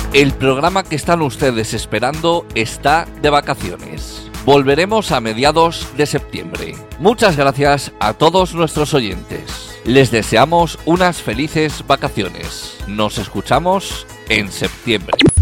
El programa que están ustedes esperando está de vacaciones. Volveremos a mediados de septiembre. Muchas gracias a todos nuestros oyentes. Les deseamos unas felices vacaciones. Nos escuchamos en septiembre.